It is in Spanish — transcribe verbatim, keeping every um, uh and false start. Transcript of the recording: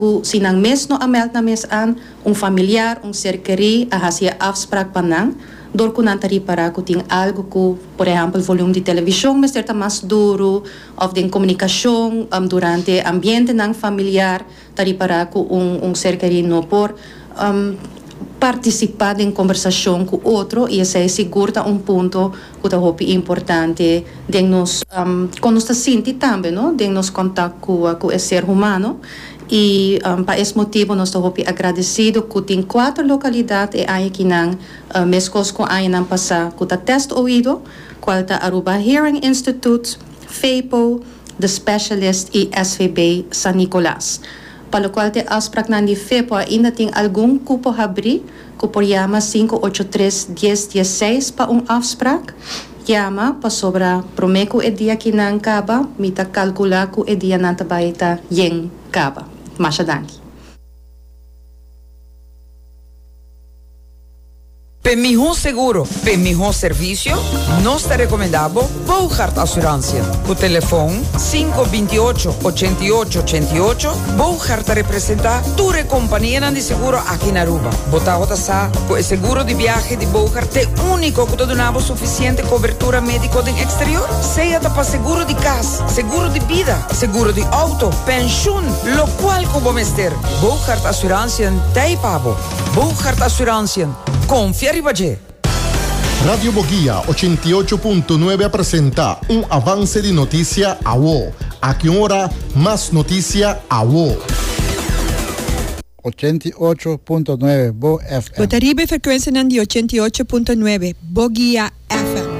Sinang mes no amelt na mes aan, un familiar, un ser querido, a hacia afspraak panang, door kunan tari para kuting algo ku, por ejemplo, volume de televisão, mas terta mais duro, of de comunicação um, durante ambiente nang familiar, tari para ku un, un ser querido no por um, participar em conversação com outro e esse é seguro um ponto que é importante de nos um, quando está sentindo também, não, de nos contato com com o ser humano. E um, para esse motivo nós estamos agradecidos que tem quatro localidades e aí que não uh, mescos com aí não passar que tá teste ouvido, qual tá Aruba Hearing Institute, FEPO, The Specialist e S V B San Nicolás. Para o qual te afspraak na di FEPO ainda tem algum cupo abrir, cupo llama cinco ocho tres, diez dieciséis para um afspraak. Llama para sobra promeco e dia que não acaba, mita calcular que e dia não tabaita yen acaba. Masha danki. Para mejor seguro, para mejor servicio, nos te recomendamos Bouchard Assurantia. Por teléfono cinco dos ocho, ocho ocho ocho ocho, Bouchard te representa tu compañía de seguro aquí en Aruba. Botado sa, con el seguro de viaje de Bouchard, te único que te donamos suficiente cobertura médica del exterior. Sea para seguro de casa, seguro de vida, seguro de auto, pensión, lo cual como mester. Bouchard Assurantia te pago. Bouchard Assurantia. Confía Ribaje. Radio Boguía ochenta y ocho punto nueve presenta un avance de noticia a vos. A qué hora más noticia a vos. ochenta y ocho punto nueve Bo F M. Botaribe frecuencia de ochenta y ocho punto nueve Boguía F M.